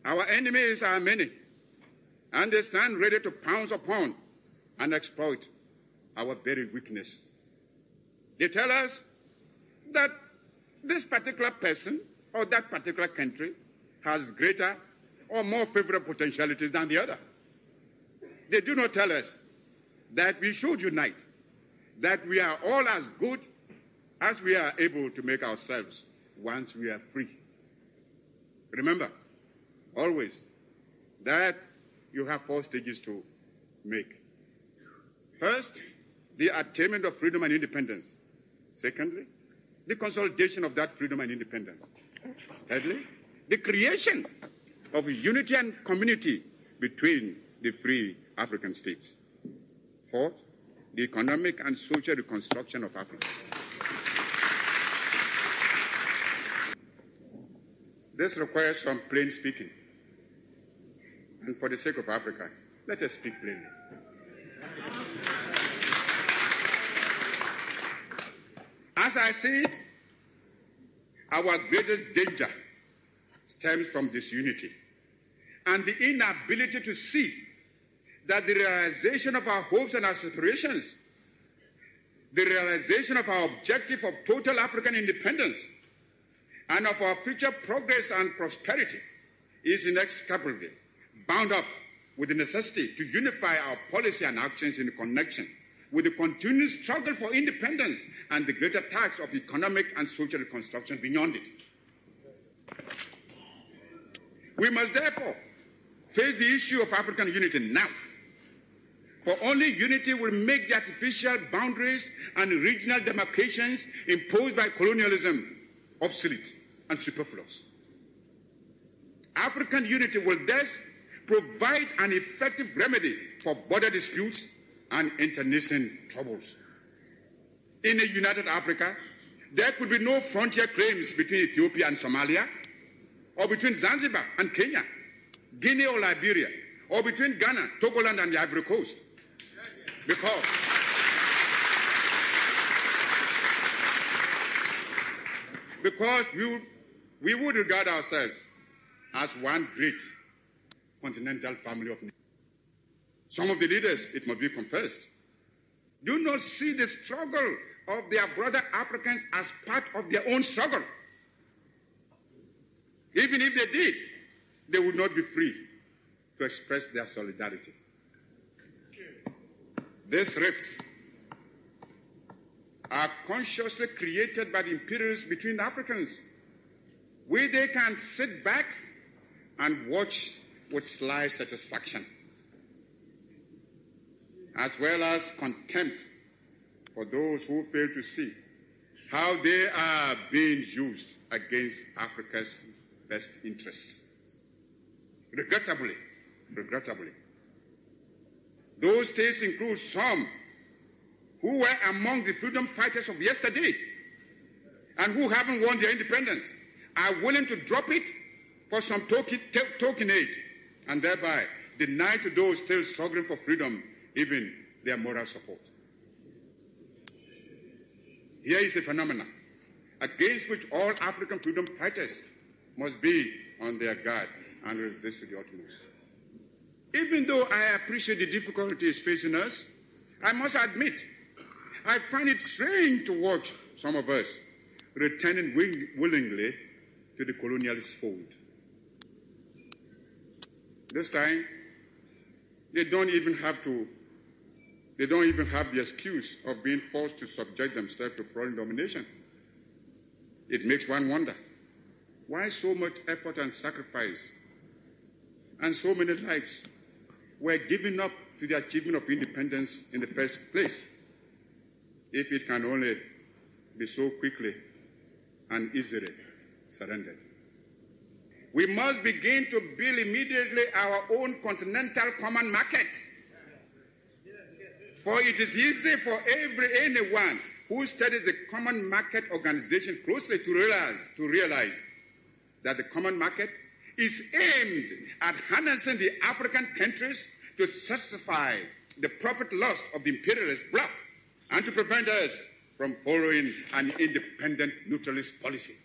Our enemies are many, and they stand ready to pounce upon and exploit our very weakness. They tell us that this particular person or that particular country has greater or more favorable potentialities than the other. They do not tell us that we should unite, that we are all as good as we are able to make ourselves once we are free. Remember, always, that you have 4 stages to make. First, the attainment of freedom and independence. Secondly, the consolidation of that freedom and independence. Thirdly, the creation of unity and community between the free African states. Fourth, the economic and social reconstruction of Africa. This requires some plain speaking. And for the sake of Africa, let us speak plainly. As I see it, our greatest danger stems from disunity and the inability to see that the realization of our hopes and aspirations, the realization of our objective of total African independence, and of our future progress and prosperity is inextricably bound up with the necessity to unify our policy and actions in connection with the continued struggle for independence and the greater task of economic and social reconstruction beyond it. We must therefore face the issue of African unity now, for only unity will make the artificial boundaries and regional demarcations imposed by colonialism obsolete and superfluous. African unity will thus provide an effective remedy for border disputes and internecine troubles. In a united Africa, there could be no frontier claims between Ethiopia and Somalia, or between Zanzibar and Kenya, Guinea or Liberia, or between Ghana, Togoland, and the Ivory Coast. Because we would regard ourselves as one great continental family of nations. Some of the leaders, it must be confessed, do not see the struggle of their brother Africans as part of their own struggle. Even if they did, they would not be free to express their solidarity. These rifts are consciously created by the imperialists between Africans, where they can sit back and watch with sly satisfaction, as well as contempt for those who fail to see how they are being used against Africa's best interests. Regrettably, those states include some who were among the freedom fighters of yesterday and who haven't won their independence, are willing to drop it for some token aid and thereby deny to those still struggling for freedom even their moral support. Here is a phenomenon against which all African freedom fighters must be on their guard and resist to the utmost. Even though I appreciate the difficulties facing us, I must admit, I find it strange to watch some of us returning willingly to the colonialist fold. This time, they don't even have the excuse of being forced to subject themselves to foreign domination. It makes one wonder, why so much effort and sacrifice and so many lives were given up to the achievement of independence in the first place, if it can only be so quickly and easily surrendered. We must begin to build immediately our own continental common market. For it is easy for anyone who studies the common market organization closely to realize that the common market is aimed at harnessing the African countries to satisfy the profit lust of the imperialist bloc and to prevent us from following an independent neutralist policy.